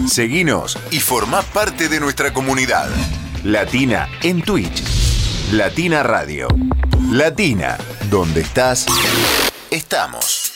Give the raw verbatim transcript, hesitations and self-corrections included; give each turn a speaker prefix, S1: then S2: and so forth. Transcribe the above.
S1: Seguinos y formá parte de nuestra comunidad. Latina en Twitch. Latina Radio. Latina, donde estás, estamos.